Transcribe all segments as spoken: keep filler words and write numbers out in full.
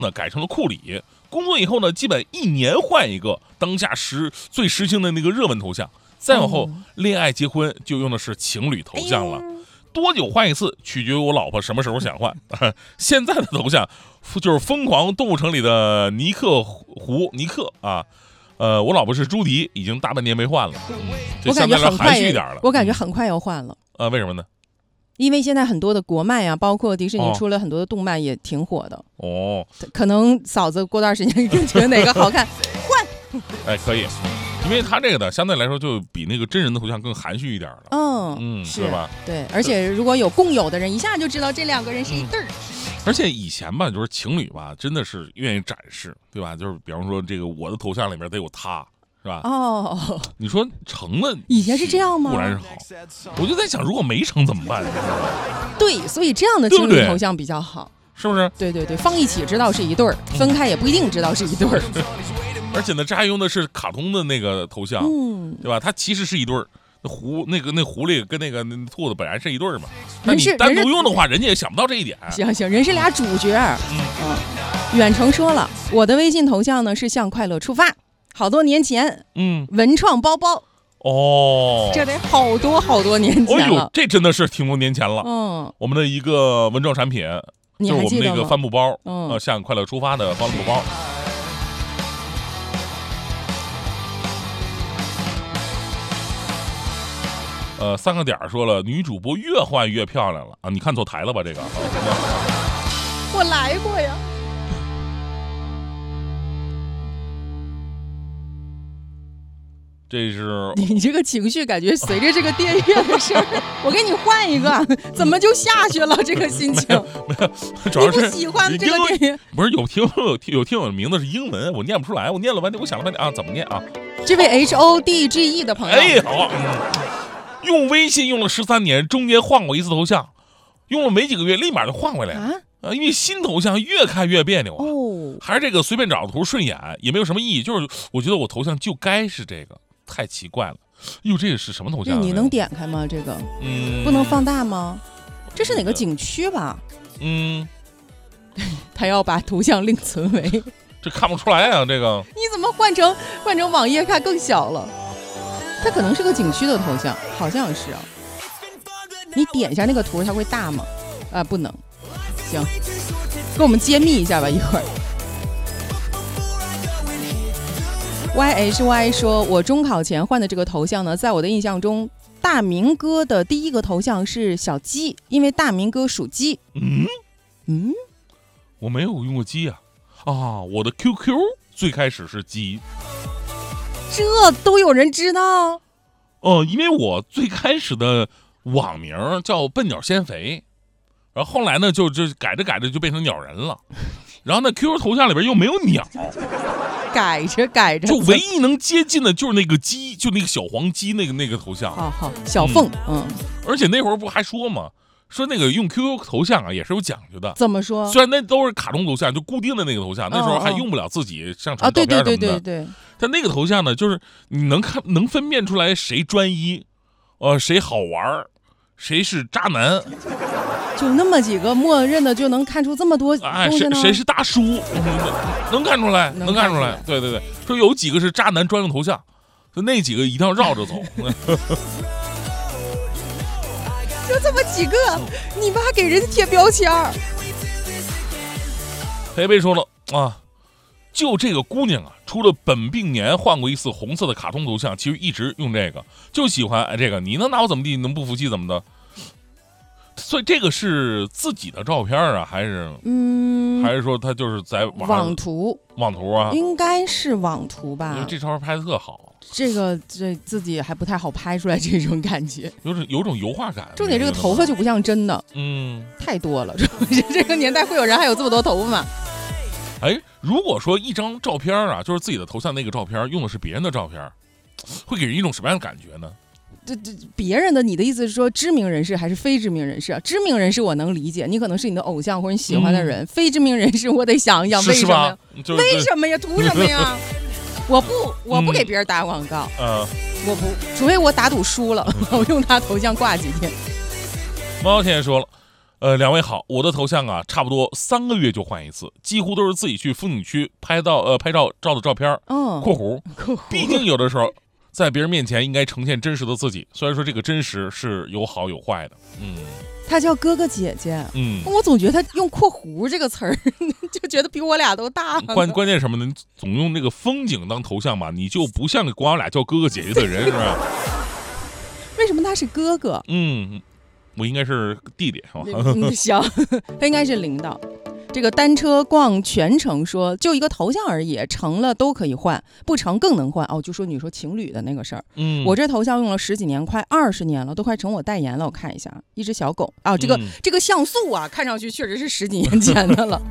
呢改成了库里。工作以后呢，基本一年换一个当下时最时兴的那个热门头像。再往后， 嗯、 恋爱结婚就用的是情侣头像了。哎、多久换一次，取决于我老婆什么时候想换。现在的头像就是《疯狂动物城》里的尼克胡尼克啊。呃，我老婆是朱迪，已经大半年没换了，嗯、 我感觉很快含蓄一点了。 我感觉很快要换了。 呃，为什么呢？ 因为现在很多的国漫呀、啊，包括迪士尼哦出了很多的动漫也挺火的。 哦， 可能嫂子过段时间就觉得哪个好看，换。 哎，可以，因为他这个呢，相对来说就比那个真人的头像更含蓄一点了。 嗯嗯， 是吧？ 对，而且如果有共有的人，一下就知道这两个人是一对儿。 嗯、而且以前吧，就是情侣吧，真的是愿意展示，对吧？就是比方说这个我的头像里面得有他。是吧？ 哦， 你说成了， 以前是这样吗？ 固然是好，我就在想，如果没成怎么办？ 对，所以这样的情侣头像比较好， 是不是？ 对对对，放一起知道是一对儿，分开也不一定知道是一对儿。 而且呢，这还用的是卡通的那个头像， 嗯， 对吧？它其实是一对儿。那狐那个那狐狸跟那个那兔子本来是一对儿嘛，那你单独用的话，人家也想不到这一点。 行行，人是俩主角。嗯嗯，远程说了，我的微信头像呢是向快乐出发。好多年前， 嗯， 文创包包， 哦， 这得好多好多年前了。 哎呦，这真的是挺多年前了。 嗯， 我们的一个文创产品，就是我们那个帆布包， 嗯， 呃，向快乐出发的帆布包。呃，三个点说了，女主播越换越漂亮了啊！你看错台了吧？这个， 我来过呀。 这是你这个情绪感觉随着这个电乐的事儿，我给你换一个，怎么就下去了？这个心情， 没有，主要是你不喜欢这个电乐， 不是有听有听有听我的名字是英文，我念不出来，我念了半天，我想了半天啊，怎么念啊？ 这位 H O D G E 的朋友， 哎，好、嗯，用微信用了十三年，中间换过一次头像，用了没几个月，立马就换回来啊。啊，因为新头像越看越别扭啊， 哦， 还是这个随便找的图顺眼，也没有什么意义，就是我觉得我头像就该是这个。太奇怪了，哟，这个是什么头像、啊？ 你能点开吗？这个， 嗯， 不能放大吗？这是哪个景区吧？ 嗯， 他要把头像另存为， 这看不出来啊，这个。 你怎么换成换成网页看更小了？它可能是个景区的头像，好像是啊。你点一下那个图，它会大吗？啊，不能。行，给我们揭秘一下吧，一会儿。Y H Y 说，我中考前换的这个头像呢，在我的印象中，大明哥的第一个头像是小鸡，因为大明哥属鸡。 嗯嗯， 我没有用过鸡啊，啊，我的 Q Q 最开始是鸡， 这都有人知道？ 哦，因为我最开始的网名叫笨鸟先肥，然后后来呢，就就改着改着就变成鸟人了，然后呢 Q Q 头像里边又没有鸟。 改着改着， 就唯一能接近的就是那个鸡，就那个小黄鸡那个那个头像。 好好，小凤，嗯。 嗯而且那会儿不还说嘛，说那个用 Q Q 头像啊也是有讲究的。 怎么说？ 虽然那都是卡通头像，就固定的那个头像，那时候还用不了自己上传照片什么的。 啊，对对对对对。 但那个头像呢，就是你能看能分辨出来谁专一，呃，谁好玩，谁是渣男。 就那么几个，默认的就能看出这么多哎，谁谁是大叔，能看出来，能看出来。对对对，说有几个是渣男专用头像，就那几个一定要绕着走。 就这么几个，你们还给人贴标签儿？ 裴培说了啊，就这个姑娘啊，除了本病年换过一次红色的卡通头像，其实一直用这个，就喜欢哎这个。你能拿我怎么地？你能不服气怎么的？所以这个是自己的照片啊，还是嗯， 还是说他就是在网网图？ 网图啊， 应该是网图吧？ 因为这照片拍的特好， 这个这自己还不太好拍出来这种感觉， 有种有种油画感。 重点这个头发就不像真的， 嗯， 太多了。这个年代会有人还有这么多头发吗？ 哎，如果说一张照片啊，就是自己的头像那个照片用的是别人的照片，会给人一种什么样的感觉呢？ 这这别人的，你的意思是说知名人士还是非知名人士？知名人士我能理解，你可能是你的偶像或者你喜欢的人。嗯、非知名人士我得想想为什么呀？ 就是、 为什么呀？图什么呀？我不我不给别人打广告， 嗯、呃， 我不，除非我打赌输了，我用他头像挂几天。 猫天也说了， 呃，两位好，我的头像啊，差不多三个月就换一次，几乎都是自己去风景区拍到呃拍照照的照片。 嗯， 括弧，毕竟有的时候在别人面前应该呈现真实的自己，虽然说这个真实是有好有坏的。嗯， 他叫哥哥姐姐。 嗯， 我总觉得他用括弧这个词儿，就觉得比我俩都大。 关关键什么呢？你总用那个风景当头像嘛，你就不像个管我俩叫哥哥姐姐的人，是吧？ 为什么他是哥哥？ 嗯。我应该是弟弟，是吧？ 嗯，行，他应该是领导。这个单车逛全程说，就一个头像而已，成了都可以换，不成更能换。哦，就说你说情侣的那个事儿。 嗯， 我这头像用了十几年，快二十年了，都快成我代言了。我看一下，一只小狗啊，这个、嗯、这个像素啊，看上去确实是十几年前的了。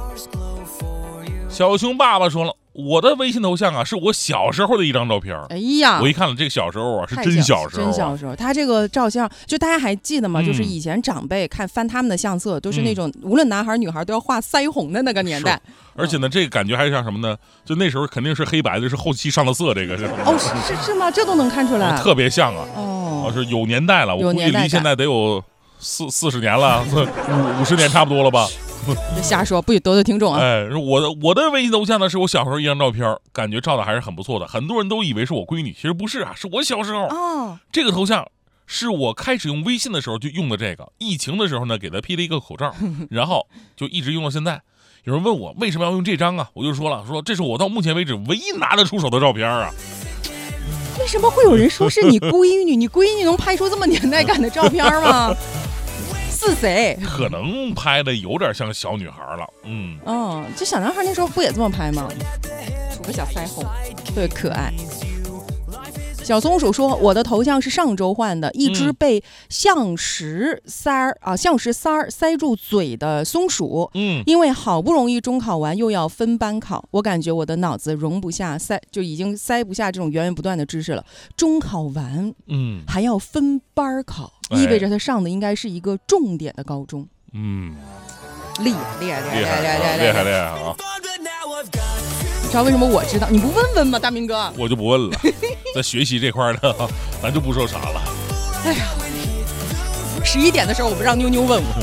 小熊爸爸说了，我的微信头像啊，是我小时候的一张照片。 哎呀， 我一看了这个小时候啊，是真小时候、啊， 真小时候。他这个照相，就大家还记得吗？嗯、就是以前长辈看翻他们的相册，都是那种、嗯、无论男孩女孩都要画腮红的那个年代。 而且呢，这个感觉还像什么呢？就那时候肯定是黑白的，是后期上的色，这个是。 哦，是是是吗？这都能看出来， 特别像啊。 哦， 是有年代了，我估计离现在得有四四十年了，五五十年差不多了吧。 瞎说，不许得罪听众啊！ 哎，我的我的微信头像呢，是我小时候一张照片，感觉照的还是很不错的。很多人都以为是我闺女，其实不是啊，是我小时候。 哦， 这个头像是我开始用微信的时候就用的这个。疫情的时候呢，给他 P 了一个口罩，然后就一直用到现在。有人问我为什么要用这张啊？我就说了，说这是我到目前为止唯一拿得出手的照片啊。 为什么会有人说是你闺女？你闺女能拍出这么年代感的照片吗？是谁？ 可能拍的有点像小女孩了，嗯， 哦，这小男孩那时候不也这么拍吗？涂个小腮红，对，可爱。小松鼠说，我的头像是上周换的，一只被橡实塞儿、嗯、啊橡实塞儿塞住嘴的松鼠。 嗯， 因为好不容易中考完又要分班考，我感觉我的脑子容不下塞，就已经塞不下这种源源不断的知识了。中考完， 嗯， 还要分班考，意味着他上的应该是一个重点的高中。 嗯， 厉害厉害厉害厉害厉害厉害厉害啊！ 你知道为什么我知道？你不问问吗，大明哥？ 我就不问了，在学习这块呢，咱就不说啥了。 哎呀，十一点的时候我不让妞妞问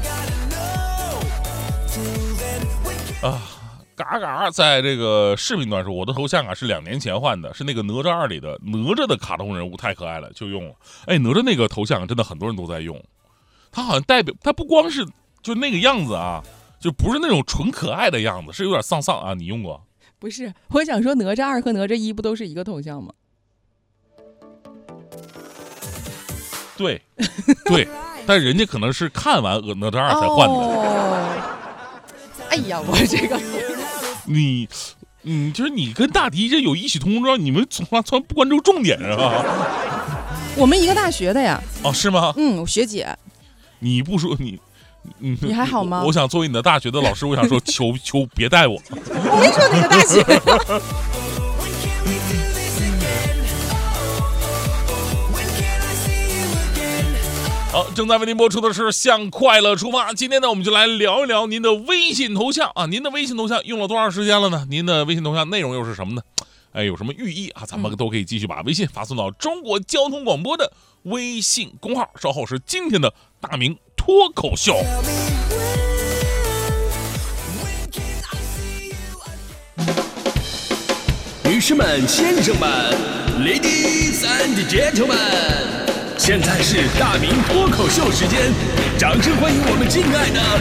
我。啊，嘎嘎，在这个视频段说，我的头像啊是两年前换的，是那个哪吒二里的哪吒的卡通人物，太可爱了，就用了。哎，哪吒那个头像真的很多人都在用，他好像代表他不光是就那个样子啊，就不是那种纯可爱的样子，是有点丧丧啊。你用过？ 不是，我想说哪吒二和哪吒一不都是一个头像吗？ 对，对，但人家可能是看完哪吒二才换的。 哦、哎呀，我这个你，嗯，就是你跟大迪这有异曲同工之妙，你们从来从不关注重点啊。 我们一个大学的呀。 哦，是吗？ 嗯，我学姐。 你不说你。嗯， 你还好吗？ 我想作为你的大学的老师，我想说，求求别带我。 我没说哪个大学。 好，正在为您播出的是《向快乐出发》。今天呢，我们就来聊一聊您的微信头像啊。您的微信头像用了多长时间了呢？您的微信头像内容又是什么呢？哎，有什么寓意啊？咱们都可以继续把微信发送到中国交通广播的微信公号。稍后是今天的大明脱口秀。 女士们、先生们 ，Ladies and Gentlemen， 现在是大明脱口秀时间，掌声欢迎我们敬爱的